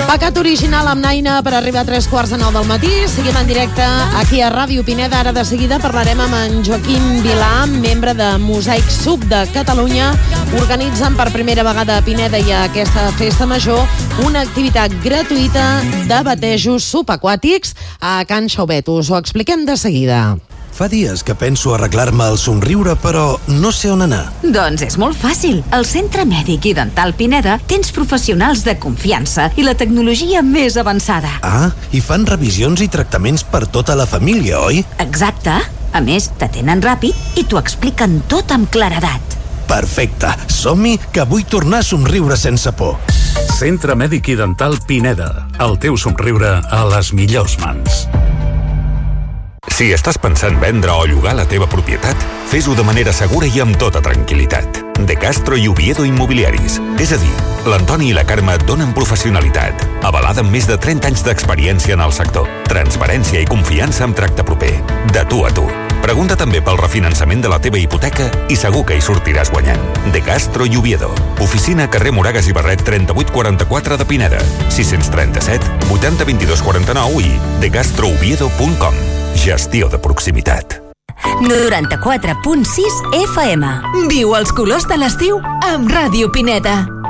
Pecat original amb Naina per arribar a 3:15 del matí. Seguim en directe aquí a Ràdio Pineda. Ara de seguida parlarem amb en Joaquim Vilà, membre de Mosaic Sub de Catalunya. Organitzen per primera vegada a Pineda i a aquesta festa major una activitat gratuïta de batejos subaquàtics a Can Xauvet. Us ho expliquem de seguida. Fa dies que penso arreglar-me el somriure, però no sé on anar. Doncs és molt fàcil. Al Centre Mèdic i Dental Pineda tens professionals de confiança i la tecnologia més avançada. Ah, i fan revisions i tractaments per tota la família, oi? Exacte. A més, t'atenen ràpid i t'ho expliquen tot amb claredat. Perfecte. Som-hi, que vull tornar a somriure sense por. Centre Mèdic i Dental Pineda. El teu somriure a les millors mans. Si estàs pensant vendre o llogar la teva propietat, fes-ho de manera segura i amb tota tranquil·litat. De Castro i Oviedo Immobiliaris. És a dir, l'Antoni i la Carme et donen professionalitat, avalada amb més de 30 anys d'experiència en el sector, transparència i confiança amb tracte proper. De tu a tu. Pregunta també pel refinançament de la teva hipoteca i segur que hi sortiràs guanyant. De Castro i Oviedo. Oficina carrer Moragas i Barret 3844 de Pineda. 637 80 22 49 i decastrooviedo.com. Gestió de proximitat. 94.6 FM. Viu els colors de l'estiu amb Ràdio Pineda.